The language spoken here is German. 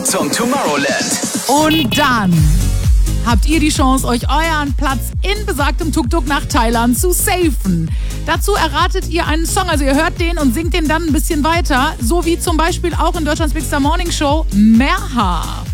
zum Tomorrowland. Und dann habt ihr die Chance, euch euren Platz in besagtem Tuk-Tuk nach Thailand zu safen. Dazu erratet ihr einen Song, also ihr hört den und singt den dann ein bisschen weiter, so wie zum Beispiel auch in Deutschlands Big Star Morning Show Merha.